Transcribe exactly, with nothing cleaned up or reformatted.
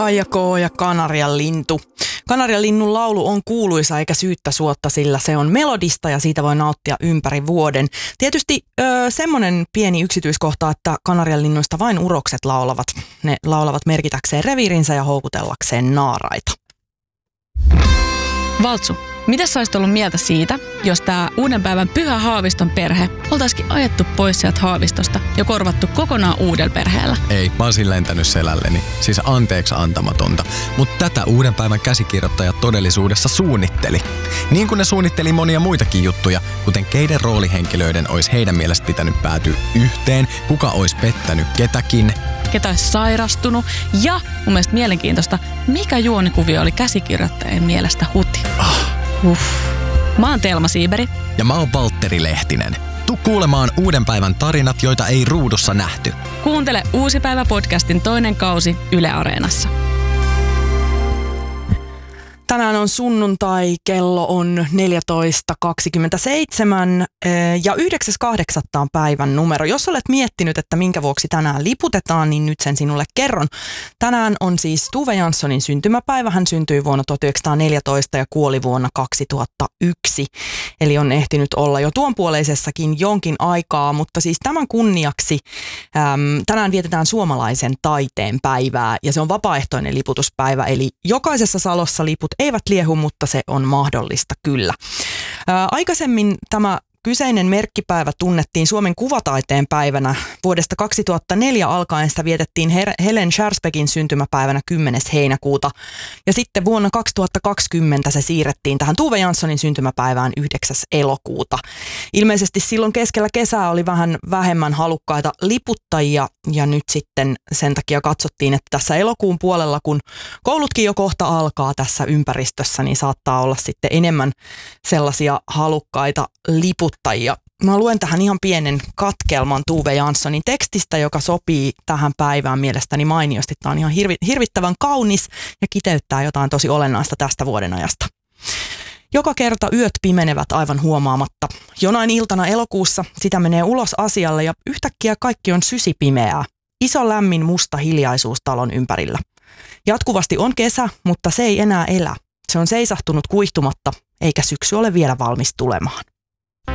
Kaija K. ja Kanarian lintu. Kanarian linnun laulu on kuuluisa eikä syyttä suotta, sillä se on melodista ja siitä voi nauttia ympäri vuoden. Tietysti öö, semmoinen pieni yksityiskohta, että Kanarian linnuista vain urokset laulavat. Ne laulavat merkitäkseen reviirinsä ja houkutellakseen naaraita. Valtsu, mitä sä olisit ollut mieltä siitä, jos tää uuden päivän Pyhä Haaviston perhe oltaisikin ajettu pois sieltä Haavistosta ja korvattu kokonaan uudella perheellä? Ei, mä olisin lentänyt selälleni. Siis anteeksi antamatonta. Mutta tätä uuden päivän käsikirjoittaja todellisuudessa suunnitteli. Niin kuin ne suunnitteli monia muitakin juttuja, kuten keiden roolihenkilöiden olisi heidän mielestä pitänyt päätyä yhteen, kuka olisi pettänyt ketäkin, ketä olisi sairastunut ja mun mielestä mielenkiintoista, mikä juonikuvio oli käsikirjoittajien mielestä huti. Ah. Uff. Mä oon Telma Siiberi. Ja mä oon Valtteri Lehtinen. Tuu kuulemaan uuden päivän tarinat, joita ei ruudussa nähty. Kuuntele Uusi päivä podcastin toinen kausi Yle Areenassa. Tänään on sunnuntai, kello on neljätoista kaksikymmentäseitsemän ja yhdeksäs kahdeksatta on päivän numero. Jos olet miettinyt, että minkä vuoksi tänään liputetaan, niin nyt sen sinulle kerron. Tänään on siis Tove Janssonin syntymäpäivä. Hän syntyi vuonna tuhatyhdeksänsataaneljätoista ja kuoli vuonna kaksituhattayksi. Eli on ehtinyt olla jo tuon puoleisessakin jonkin aikaa, mutta siis tämän kunniaksi äm, tänään vietetään suomalaisen taiteen päivää ja se on vapaaehtoinen liputuspäivä. Eli jokaisessa salossa liput eivät liehu, mutta se on mahdollista kyllä. Ää, aikaisemmin tämä kyseinen merkkipäivä tunnettiin Suomen kuvataiteen päivänä. Vuodesta kaksituhattaneljä alkaen sitä vietettiin Her- Helen Schersbeckin syntymäpäivänä kymmenes heinäkuuta. Ja sitten vuonna kaksituhattakaksikymmentä se siirrettiin tähän Tove Janssonin syntymäpäivään yhdeksäs elokuuta. Ilmeisesti silloin keskellä kesää oli vähän vähemmän halukkaita liputtajia ja nyt sitten sen takia katsottiin, että tässä elokuun puolella, kun koulutkin jo kohta alkaa tässä ympäristössä, niin saattaa olla sitten enemmän sellaisia halukkaita liputtajia. Mä luen tähän ihan pienen katkelman Tove Janssonin tekstistä, joka sopii tähän päivään mielestäni mainiosti. Tämä on ihan hirvi, hirvittävän kaunis ja kiteyttää jotain tosi olennaista tästä vuoden ajasta. Joka kerta yöt pimenevät aivan huomaamatta. Jonain iltana elokuussa sitä menee ulos asialle ja yhtäkkiä kaikki on sysipimeää. Iso lämmin musta hiljaisuus talon ympärillä. Jatkuvasti on kesä, mutta se ei enää elä. Se on seisahtunut kuihtumatta, eikä syksy ole vielä valmis tulemaan.